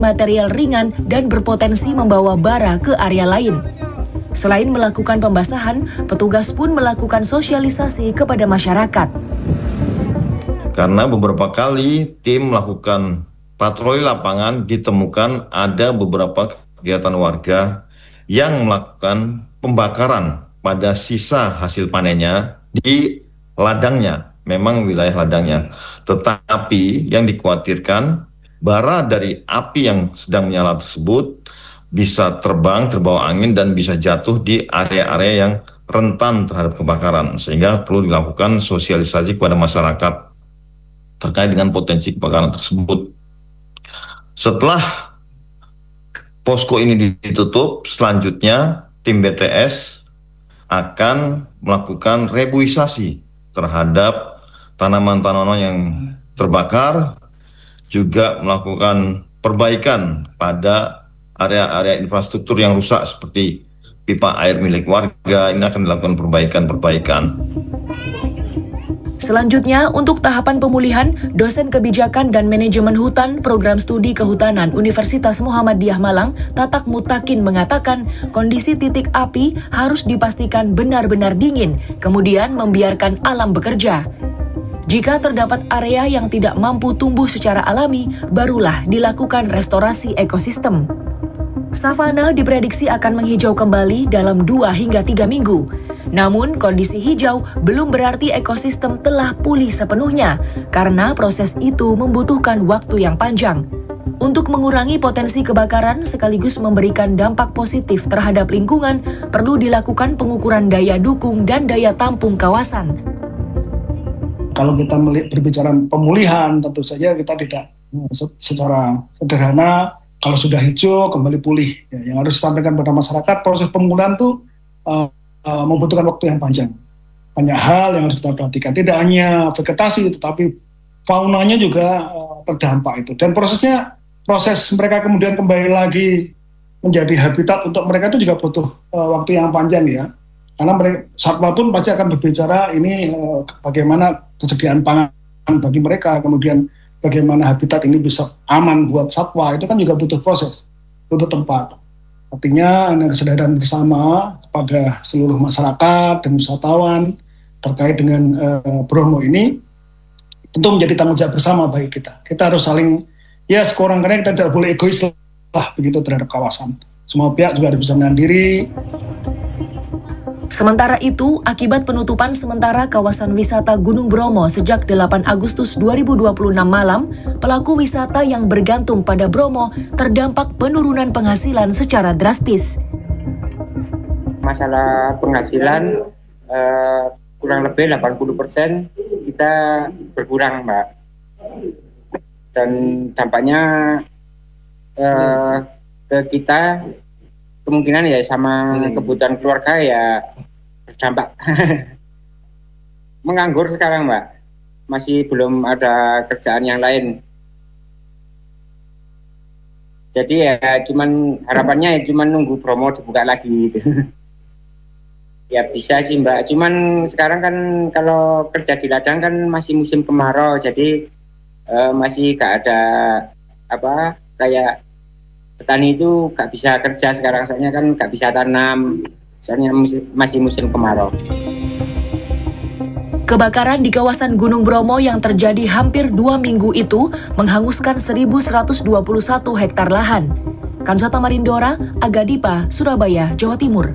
material ringan dan berpotensi membawa bara ke area lain. Selain melakukan pembasahan, petugas pun melakukan sosialisasi kepada masyarakat. Karena beberapa kali tim melakukan patroli lapangan, ditemukan ada beberapa kegiatan warga yang melakukan pembakaran pada sisa hasil panennya di ladangnya, memang wilayah ladangnya. Tetapi yang dikhawatirkan, bara dari api yang sedang menyala tersebut bisa terbang, terbawa angin, dan bisa jatuh di area-area yang rentan terhadap kebakaran. Sehingga perlu dilakukan sosialisasi kepada masyarakat terkait dengan potensi kebakaran tersebut. Setelah posko ini ditutup, selanjutnya tim BTS akan melakukan rebuisasi terhadap tanaman-tanaman yang terbakar, juga melakukan perbaikan pada area-area infrastruktur yang rusak seperti pipa air milik warga. Ini akan dilakukan perbaikan-perbaikan. Selanjutnya, untuk tahapan pemulihan, dosen kebijakan dan manajemen hutan Program Studi Kehutanan Universitas Muhammadiyah Malang, Tatak Mutakin, mengatakan kondisi titik api harus dipastikan benar-benar dingin, kemudian membiarkan alam bekerja. Jika terdapat area yang tidak mampu tumbuh secara alami, barulah dilakukan restorasi ekosistem. Savana diprediksi akan menghijau kembali dalam 2 hingga 3 minggu. Namun, kondisi hijau belum berarti ekosistem telah pulih sepenuhnya, karena proses itu membutuhkan waktu yang panjang. Untuk mengurangi potensi kebakaran sekaligus memberikan dampak positif terhadap lingkungan, perlu dilakukan pengukuran daya dukung dan daya tampung kawasan. Kalau kita berbicara pemulihan, tentu saja kita tidak secara sederhana, kalau sudah hijau kembali pulih. Ya, yang harus disampaikan pada masyarakat, proses pemulihan itu membutuhkan waktu yang panjang. Banyak hal yang harus kita perhatikan. Tidak hanya vegetasi, tetapi faunanya juga terdampak itu. Dan proses mereka kemudian kembali lagi menjadi habitat untuk mereka itu juga butuh waktu yang panjang ya. Karena satwa pun pasti akan berbicara ini bagaimana kesediaan pangan bagi mereka, kemudian bagaimana habitat ini bisa aman buat satwa, itu kan juga butuh proses, butuh tempat. Artinya ada kesadaran bersama kepada seluruh masyarakat dan wisatawan terkait dengan Bromo ini tentu menjadi tanggung jawab bersama bagi kita. Kita harus saling, ya sekurang-kurangnya kita tidak boleh egois lah begitu terhadap kawasan. Semua pihak juga harus bisa menahan diri. Sementara itu, akibat penutupan sementara kawasan wisata Gunung Bromo sejak 8 Agustus 2026 malam, pelaku wisata yang bergantung pada Bromo terdampak penurunan penghasilan secara drastis. Masalah penghasilan kurang lebih 80% kita berkurang, Mbak. Dan dampaknya ke kita kemungkinan ya sama kebutuhan keluarga ya berdampak. Menganggur sekarang, Mbak. Masih belum ada kerjaan yang lain. Jadi ya harapannya ya cuman nunggu Bromo dibuka lagi gitu. Ya bisa sih, Mbak. Cuman sekarang kan kalau kerja di ladang kan masih musim kemarau, jadi masih gak ada kayak petani itu gak bisa kerja sekarang, soalnya kan gak bisa tanam, soalnya masih musim kemarau. Kebakaran di kawasan Gunung Bromo yang terjadi hampir 2 minggu itu menghanguskan 1.121 hektar lahan. Kansata Marindora, Agadipa, Surabaya, Jawa Timur.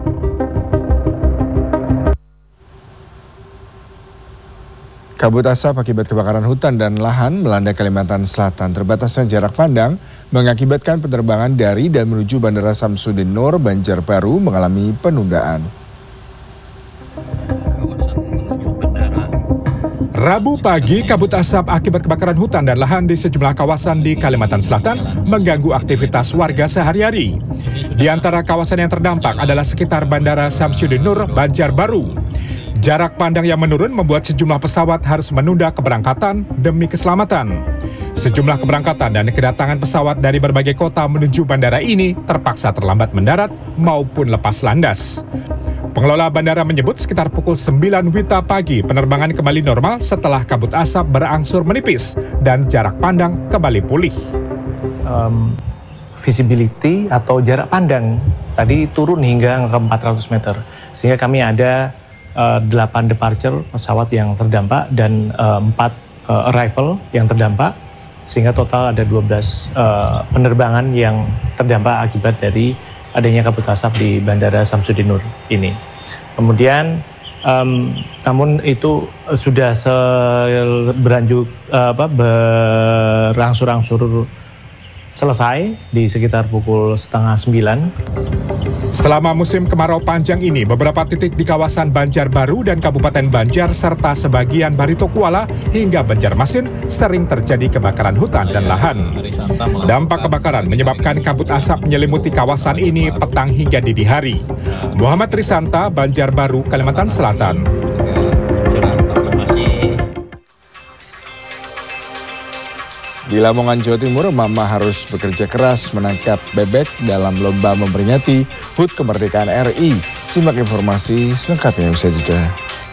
Kabut asap akibat kebakaran hutan dan lahan melanda Kalimantan Selatan. Terbatasnya jarak pandang mengakibatkan penerbangan dari dan menuju Bandara Samsudin Nur, Banjarbaru mengalami penundaan. Rabu pagi, kabut asap akibat kebakaran hutan dan lahan di sejumlah kawasan di Kalimantan Selatan mengganggu aktivitas warga sehari-hari. Di antara kawasan yang terdampak adalah sekitar Bandara Samsudin Nur, Banjarbaru. Jarak pandang yang menurun membuat sejumlah pesawat harus menunda keberangkatan demi keselamatan. Sejumlah keberangkatan dan kedatangan pesawat dari berbagai kota menuju bandara ini terpaksa terlambat mendarat maupun lepas landas. Pengelola bandara menyebut sekitar pukul 9 WITA pagi penerbangan kembali normal setelah kabut asap berangsur menipis dan jarak pandang kembali pulih. visibility atau jarak pandang tadi turun hingga ke 400 meter. Sehingga kami ada 8 departure pesawat yang terdampak dan 4 arrival yang terdampak. Sehingga total ada 12 penerbangan yang terdampak akibat dari adanya kabut asap di Bandara Samsudin Nur ini. Kemudian namun itu sudah berangsur-angsur selesai di sekitar pukul 8:30. Selama musim kemarau panjang ini, beberapa titik di kawasan Banjarbaru dan Kabupaten Banjar serta sebagian Barito Kuala hingga Banjarmasin sering terjadi kebakaran hutan dan lahan. Dampak kebakaran menyebabkan kabut asap menyelimuti kawasan ini petang hingga dini hari. Muhammad Trisanta, Banjarbaru, Kalimantan Selatan. Di Lamongan, Jawa Timur, Mama harus bekerja keras menangkap bebek dalam lomba memperingati HUT Kemerdekaan RI. Simak informasi selengkapnya usai jeda.